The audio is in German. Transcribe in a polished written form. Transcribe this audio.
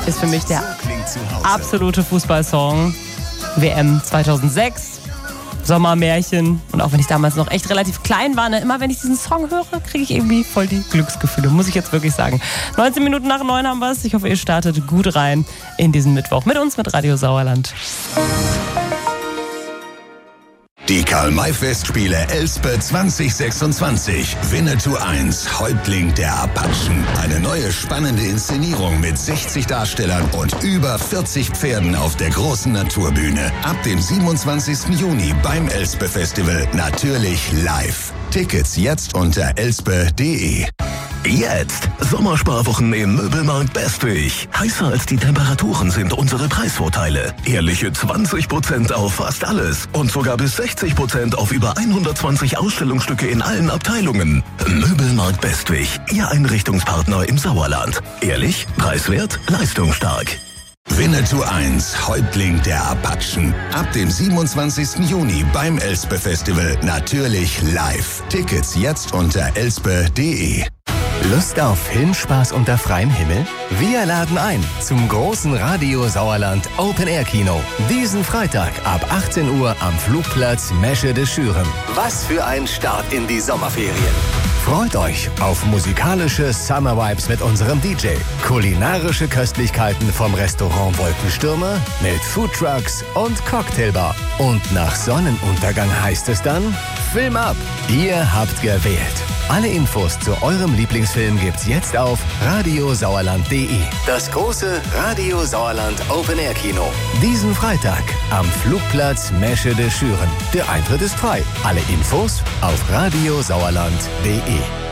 ist für mich der absolute Fußballsong. WM 2006. Sommermärchen. Und auch wenn ich damals noch echt relativ klein war, immer wenn ich diesen Song höre, kriege ich irgendwie voll die Glücksgefühle, muss ich jetzt wirklich sagen. 19 Minuten nach 9 haben wir es. Ich hoffe, ihr startet gut rein in diesen Mittwoch mit uns, mit Radio Sauerland. Die Karl-May-Festspiele Elspe 2026. Winnetou 1, Häuptling der Apachen. Eine neue spannende Inszenierung mit 60 Darstellern und über 40 Pferden auf der großen Naturbühne. Ab dem 27. Juni beim Elspe-Festival. Natürlich live. Tickets jetzt unter elspe.de. Jetzt Sommersparwochen im Möbelmarkt Bestwig. Heißer als die Temperaturen sind unsere Preisvorteile. Ehrliche 20% auf fast alles und sogar bis 60% auf über 120 Ausstellungsstücke in allen Abteilungen. Möbelmarkt Bestwig, Ihr Einrichtungspartner im Sauerland. Ehrlich, preiswert, leistungsstark. Winnetou 1, Häuptling der Apachen. Ab dem 27. Juni beim Elspe-Festival. Natürlich live. Tickets jetzt unter elspe.de. Lust auf Filmspaß unter freiem Himmel? Wir laden ein zum großen Radio Sauerland Open Air Kino. Diesen Freitag ab 18 Uhr am Flugplatz Meschede de Schüren. Was für ein Start in die Sommerferien. Freut euch auf musikalische Summer Vibes mit unserem DJ. Kulinarische Köstlichkeiten vom Restaurant Wolkenstürmer mit Foodtrucks und Cocktailbar. Und nach Sonnenuntergang heißt es dann Film ab. Ihr habt gewählt. Alle Infos zu eurem Lieblingsfilm gibt's jetzt auf radiosauerland.de. Das große Radio Sauerland Open Air Kino. Diesen Freitag am Flugplatz Meschede de Schüren. Der Eintritt ist frei. Alle Infos auf radiosauerland.de.